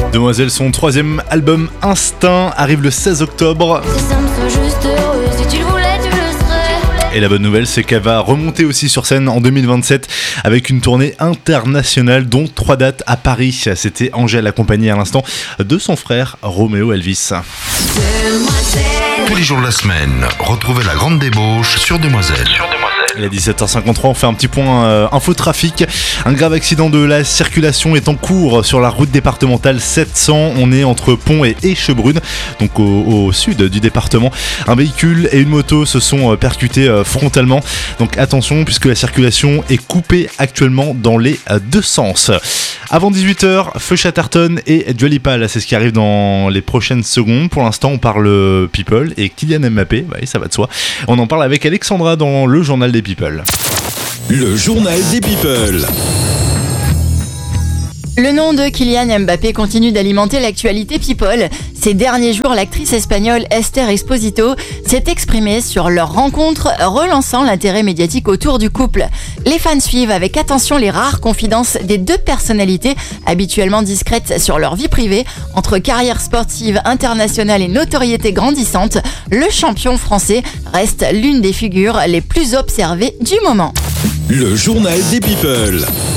Demoiselle, son troisième album Instinct arrive le 16 octobre. C'est simple, sois juste heureux. Si tu le voulais, tu le serais. Et la bonne nouvelle, c'est qu'elle va remonter aussi sur scène en 2027 avec une tournée internationale, dont 3 dates à Paris. C'était Angèle, accompagnée à l'instant de son frère Roméo Elvis. Tous les jours de la semaine, retrouvez la grande débauche sur Demoiselle. Il est 17h53, on fait un petit point infotrafic. Un grave accident de la circulation est en cours sur la route départementale 700. On est entre Pont et Échebrune, donc au sud du département. Un véhicule et une moto se sont percutés frontalement. Donc attention, puisque la circulation est coupée actuellement dans les deux sens. Avant 18h, Feu Chatterton et Dua Lipa, là, c'est ce qui arrive dans les prochaines secondes. Pour l'instant, on parle People et Kylian Mbappé, ouais, ça va de soi. On en parle avec Alexandra dans le journal des People. Le journal des People. Le nom de Kylian Mbappé continue d'alimenter l'actualité People. Ces derniers jours, l'actrice espagnole Esther Exposito s'est exprimée sur leur rencontre, relançant l'intérêt médiatique autour du couple. Les fans suivent avec attention les rares confidences des deux personnalités, habituellement discrètes sur leur vie privée. Entre carrière sportive internationale et notoriété grandissante, le champion français reste l'une des figures les plus observées du moment. Le journal des People.